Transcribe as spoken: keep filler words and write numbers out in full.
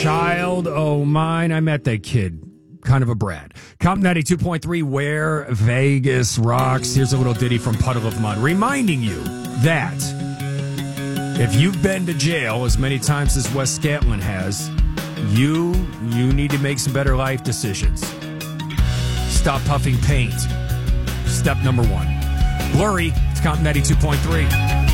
child o' mine. I met that kid. Kind of a brat. Comp ninety-two point three, where Vegas rocks. Here's a little ditty from Puddle of Mud, reminding you that if you've been to jail as many times as Wes Scatlin has, you you need to make some better life decisions. Stop puffing paint. Step number one. Blurry, it's Comp ninety-two point three.